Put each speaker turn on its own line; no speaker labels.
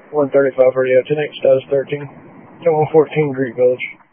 135 radio, 10-8 status 13. 114 Greek Village.